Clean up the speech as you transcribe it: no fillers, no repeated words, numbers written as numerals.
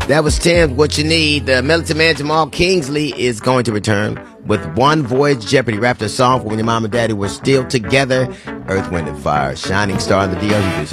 That was 10, What You Need. The Militant Man Jamal Kingsley is going to return with One Voyage Jeopardy. Rapped a song for when your mom and daddy were still together. Earth, Wind, and Fire. Shining Star on the DL.